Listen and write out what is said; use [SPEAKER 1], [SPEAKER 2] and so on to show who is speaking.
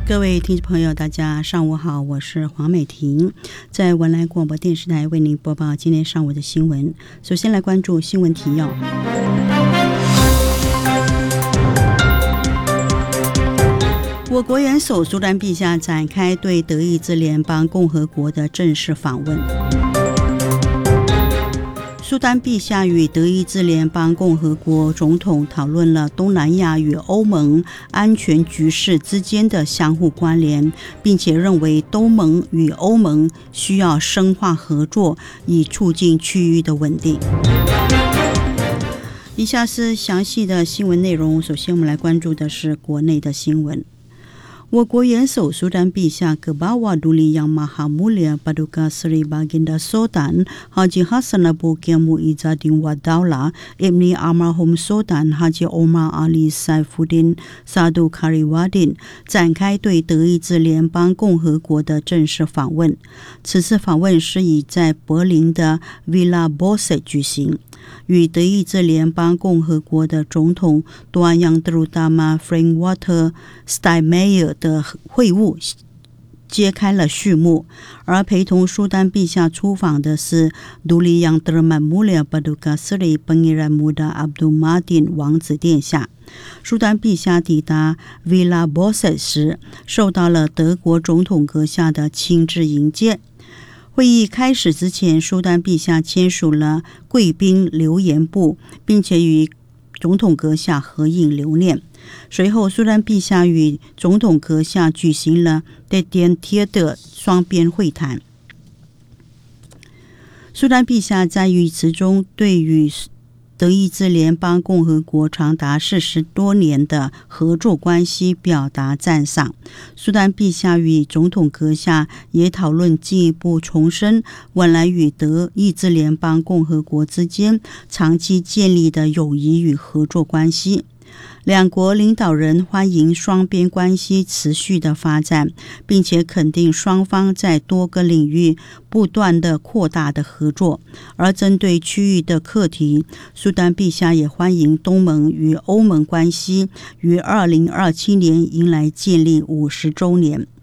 [SPEAKER 1] 各位听众朋友，大家上午好，我是黄美婷，在文莱广播电视台为您播报今天上午的新闻。首先来关注新闻提要。我国元首苏丹陛下展开对德意志联邦共和国的正式访问。苏丹陛下与德意志联邦共和国总统讨论了东南亚与欧盟安全局势之间的相互关联，并且认为东盟与欧盟需要深化合作，以促进区域的稳定。以下是详细的新闻内容，首先我们来关注的是国内的新闻。我国元首苏丹陛下 Kebawa Duli Yang Maha Mulia Paduka Seri Baginda Sultan Haji Hassan Abu Kia Muizzuddin Wadaula Ibni Almarhum Sultan Haji Omar Ali Saifuddin Sadu Kariwadin 展开对德意志联邦共和国的正式访问。此次访问是以在柏林的 Villa Bosse 举行，与德意志联邦共和国的总统 Tuan Yang Terutama Frank-Walter Steinmeier 的会晤揭开了序幕，而陪同苏丹陛下出访的是 Duli Yang Terhormat Mulia Paduka Seri Pangeran Muda Abdul Madin 王子殿下。苏丹陛下抵达 Villa Bosse 时，受到了德国总统阁下的亲自迎接。会议开始之前，苏丹陛下签署了贵宾留言簿，并且与总统阁下合影留念。随后，苏丹陛下与总统阁下举行了德典贴的双边会谈。苏丹陛下在语词中对与德意志联邦共和国长达40多年的合作关系表达赞赏。苏丹陛下与总统阁下也讨论进一步重申未来与德意志联邦共和国之间长期建立的友谊与合作关系。两国领导人欢迎双边关系持续的发展，并且肯定双方在多个领域不断的扩大的合作。而针对区域的课题，苏丹陛下也欢迎东盟与欧盟关系于2027年迎来建立50周年。